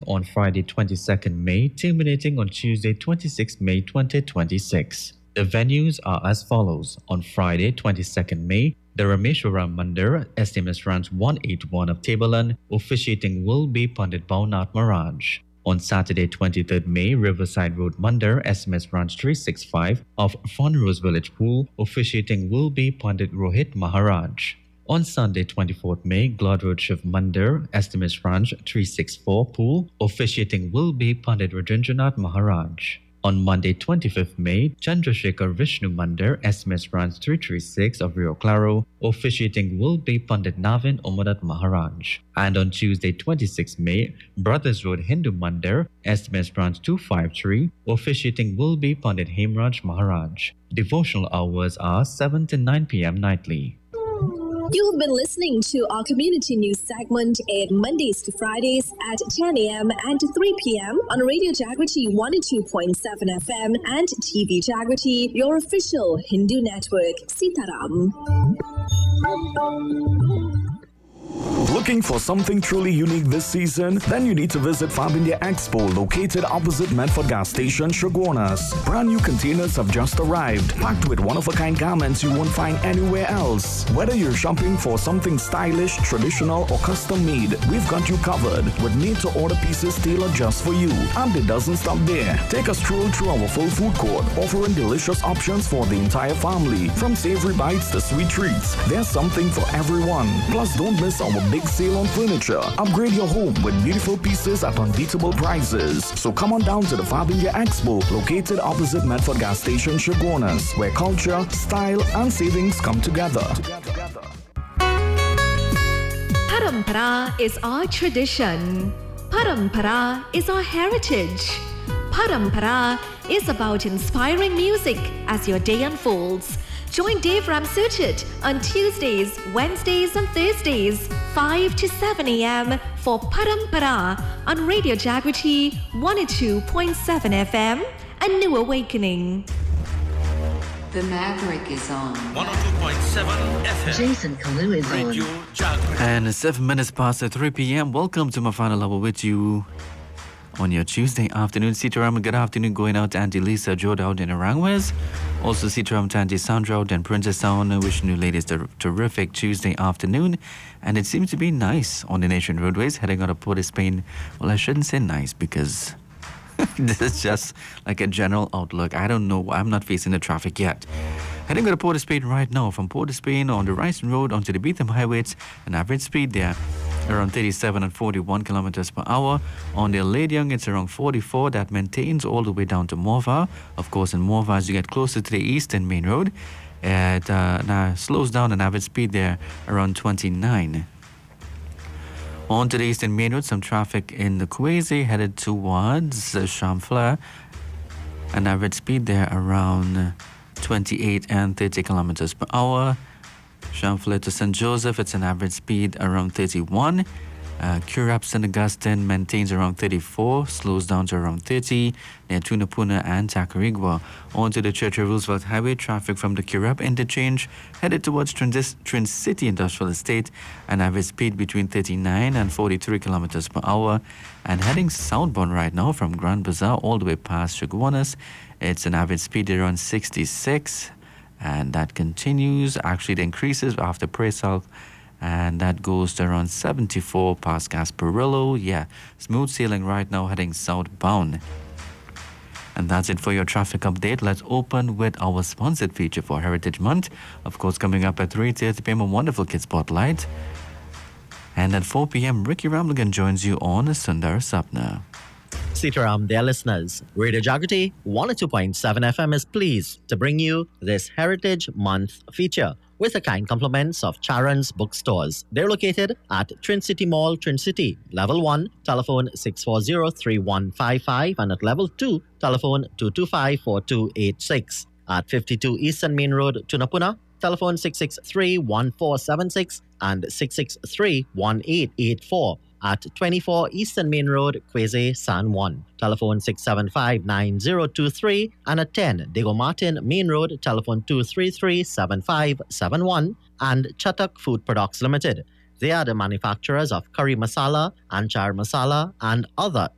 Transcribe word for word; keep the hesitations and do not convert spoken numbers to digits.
on Friday twenty-second May, terminating on Tuesday twenty-sixth May twenty twenty-six. The venues are as follows. On Friday twenty-second May, the Rameshwaram Mandir, S M S Ranch one eighty-one of Tableland, officiating will be Pandit Bhavnath Maharaj. On Saturday twenty-third May, Riverside Road Mandir, S M S Ranch three sixty-five of Funrose Village Pool, officiating will be Pandit Rohit Maharaj. On Sunday twenty-fourth May, Glad Road Shiv Mandir, S M S Ranch three sixty-four Pool, officiating will be Pandit Rajendranath Maharaj. On Monday twenty-fifth May, Chandrasekhar Vishnu Mandir, S M S Ranch three thirty-six of Rio Claro, officiating will be Pandit Navin Omadat Maharaj. And on Tuesday twenty-sixth May, Brothers Road Hindu Mandir, S M S Ranch two fifty-three, officiating will be Pandit Hemraj Maharaj. Devotional hours are seven to nine p m nightly. You have been listening to our community news segment aired Mondays to Fridays at ten a m and three p m on Radio Jagriti one oh two point seven F M and T V Jagriti, your official Hindu network. Sitaram. Looking for something truly unique this season? Then you need to visit Fab India Expo, located opposite Medford Gas Station, Chaguanas. Brand new containers have just arrived, packed with one-of-a-kind garments you won't find anywhere else. Whether you're shopping for something stylish, traditional, or custom-made, we've got you covered with made-to-order pieces tailored just for you. And it doesn't stop there. Take a stroll through our full food court, offering delicious options for the entire family. From savory bites to sweet treats, there's something for everyone. Plus, don't miss our big sale on furniture. Upgrade your home with beautiful pieces at unbeatable prices. So come on down to the Fab India Expo, located opposite Medford Gas Station, Chaguanas, where culture, style, and savings come together. Parampara is our tradition. Parampara is our heritage. Parampara is about inspiring music as your day unfolds. Join Dave Ramsuchit on Tuesdays, Wednesdays and Thursdays, five to seven a m for Parampara on Radio Jagriti one oh two point seven F M, A New Awakening. The Maverick is on. one oh two point seven F M. Jason Kalu is Radio on. Jagriti. And seven minutes past three p m Welcome to my final hour with you on your Tuesday afternoon. Sitaram, good afternoon going out to Auntie Lisa, Joe out in Arangwes. Also Sitaram to Auntie Sandra out in Princess Town. Wishing you ladies a terrific Tuesday afternoon. And it seems to be nice on the nation roadways heading out of Port of Spain. Well, I shouldn't say nice because this is just like a general outlook. I don't know. I'm not facing the traffic yet. Heading to Port of Spain right now from Port of Spain on the Ryson Road onto the Beetham Highway. An average speed there around thirty-seven and forty-one kilometers per hour. On the Lady Young, it's around forty-four. That maintains all the way down to Morva. Of course, in Morva, as you get closer to the Eastern Main Road, it uh, now slows down an average speed there around twenty-nine. On to the Eastern Main Road, some traffic in the Kwezi headed towards uh, Chamfleur. An average speed there around twenty-eight and thirty kilometers per hour. Chamfleur to Saint Joseph, it's an average speed around thirty-one. Uh, Currap Saint Augustine maintains around thirty-four, slows down to around thirty near Tunapuna and Tacarigua. On to the Churchill Roosevelt Highway, traffic from the Currap interchange headed towards Trans- Trans-City Industrial Estate, an average speed between thirty-nine and forty-three kilometers per hour. And heading southbound right now from Grand Bazaar all the way past Chaguanas, it's an average speed around sixty-six. And that continues. Actually, it increases after Prey South. And that goes to around seventy-four past Gasparillo. Yeah, smooth sailing right now heading southbound. And that's it for your traffic update. Let's open with our sponsored feature for Heritage Month. Of course, coming up at three thirty p m a wonderful Kid Spotlight. And at four p m Ricky Ramlagan joins you on Sundar Sapna. Sitaram, dear listeners, Radio Jagriti one oh two point seven F M is pleased to bring you this Heritage Month feature with the kind compliments of Charan's Bookstores. They're located at Trin City Mall, Trin City, Level one, telephone six four zero, three one five five, and at Level two, telephone two two five, four two eight six. At fifty-two Eastern Main Road, Tunapuna, telephone six six three, one four seven six and six six three, one eight eight four. At twenty-four Eastern Main Road, Kwezi, San Juan, telephone six seven five, nine zero two three, and at ten Diego Martin Main Road, telephone two three three, seven five seven one, and Chatak Food Products Limited. They are the manufacturers of curry masala, anchar masala, and other